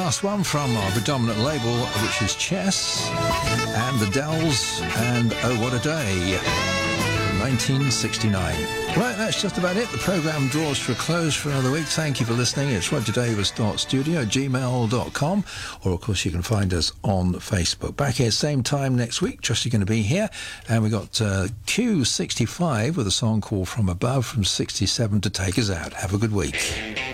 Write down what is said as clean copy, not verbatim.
last one from our predominant label, which is Chess and the Dells and Oh What a Day, 1969. Right, that's just about it. The programme draws for a close for another week. Thank you for listening. It's rogerdavis.studio@gmail.com, or of course you can find us on Facebook. Back here same time next week. Trust you're going to be here. And we got Q65 with a song called From Above from 67 to take us out. Have a good week.